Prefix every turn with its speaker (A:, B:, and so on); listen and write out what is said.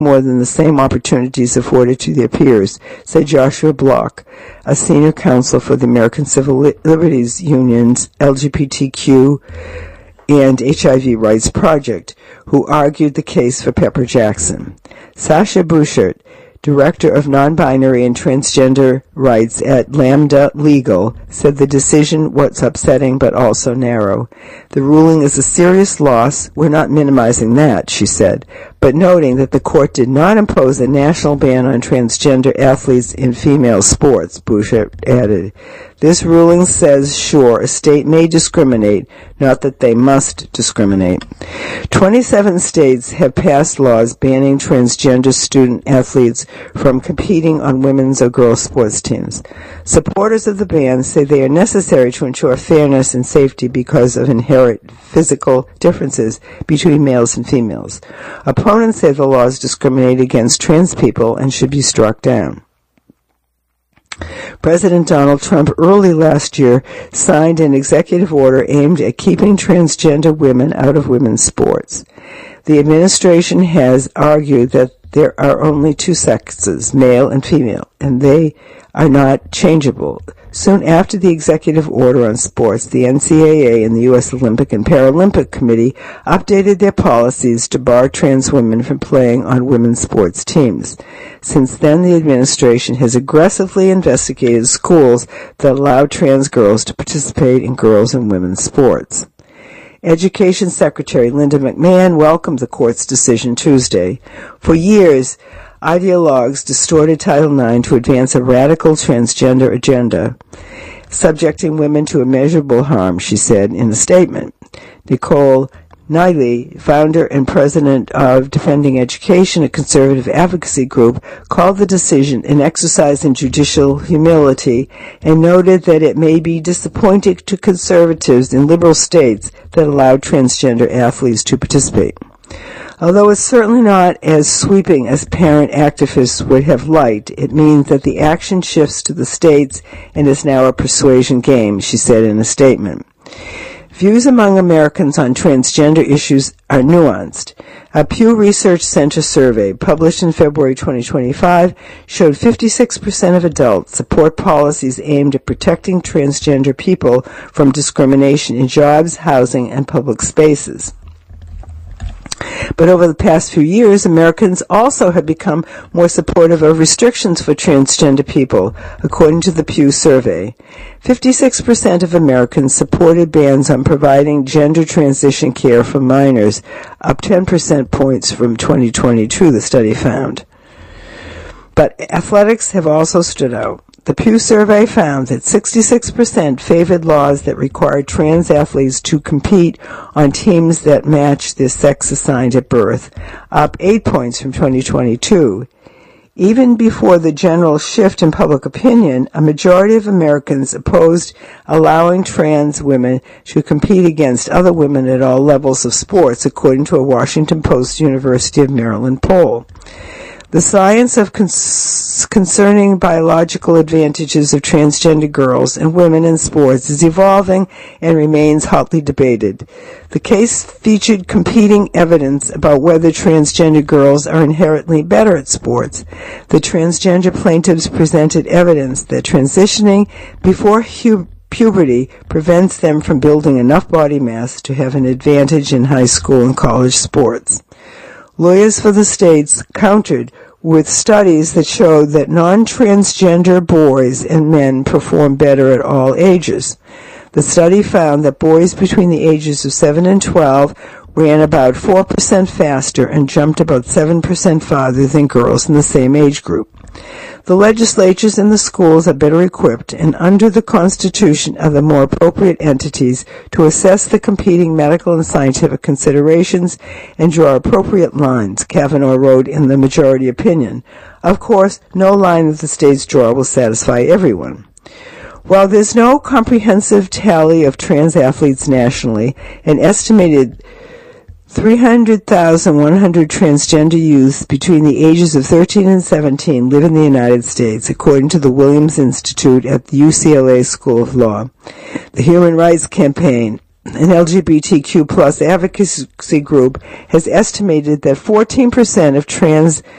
A: more than the same opportunities afforded to their peers, said Joshua Block, a senior counsel for the American Civil Liberties Union's LGBTQ and HIV Rights Project, who argued the case for Pepper Jackson. Sasha Bouchert, Director of Non-Binary and Transgender Rights at Lambda Legal, said the decision was upsetting but also narrow. The ruling is a serious loss. We're not minimizing that, she said, but noting that the court did not impose a national ban on transgender athletes in female sports, Bouchert added. This ruling says, sure, a state may discriminate, not that they must discriminate. 27 states have passed laws banning transgender student athletes from competing on women's or girls' sports teams. Supporters of the ban say they are necessary to ensure fairness and safety because of inherent physical differences between males and females. Opponents say the laws discriminate against trans people and should be struck down. President Donald Trump early last year signed an executive order aimed at keeping transgender women out of women's sports. The administration has argued that there are only two sexes, male and female, and they are not changeable. Soon after the executive order on sports, the NCAA and the U.S. Olympic and Paralympic Committee updated their policies to bar trans women from playing on women's sports teams. Since then, the administration has aggressively investigated schools that allow trans girls to participate in girls' and women's sports. Education Secretary Linda McMahon welcomed the court's decision Tuesday. For years, ideologues distorted Title IX to advance a radical transgender agenda, subjecting women to immeasurable harm, she said in a statement. Nicole Niley, founder and president of Defending Education, a conservative advocacy group, called the decision an exercise in judicial humility and noted that it may be disappointing to conservatives in liberal states that allow transgender athletes to participate. Although it's certainly not as sweeping as parent activists would have liked, it means that the action shifts to the states and is now a persuasion game, she said in a statement. Views among Americans on transgender issues are nuanced. A Pew Research Center survey published in February 2025 showed 56% of adults support policies aimed at protecting transgender people from discrimination in jobs, housing, and public spaces. But over the past few years, Americans also have become more supportive of restrictions for transgender people, according to the Pew survey. 56% of Americans supported bans on providing gender transition care for minors, up 10 percentage points from 2022, the study found. But athletics have also stood out. The Pew survey found that 66% favored laws that required trans athletes to compete on teams that match their sex assigned at birth, up 8 points from 2022. Even before the general shift in public opinion, a majority of Americans opposed allowing trans women to compete against other women at all levels of sports, according to a Washington Post University of Maryland poll. The science of concerning biological advantages of transgender girls and women in sports is evolving and remains hotly debated. The case featured competing evidence about whether transgender girls are inherently better at sports. The transgender plaintiffs presented evidence that transitioning before puberty prevents them from building enough body mass to have an advantage in high school and college sports. Lawyers for the states countered with studies that showed that non-transgender boys and men perform better at all ages. The study found that boys between the ages of 7 and 12 ran about 4% faster and jumped about 7% farther than girls in the same age group. The legislatures and the schools are better equipped and under the Constitution are the more appropriate entities to assess the competing medical and scientific considerations and draw appropriate lines, Kavanaugh wrote in the majority opinion. Of course, no line that the states draw will satisfy everyone. While there's no comprehensive tally of trans athletes nationally, an estimated 300,100 transgender youths between the ages of 13 and 17 live in the United States, according to the Williams Institute at the UCLA School of Law. The Human Rights Campaign an LGBTQ plus advocacy group, has estimated that 14% of trans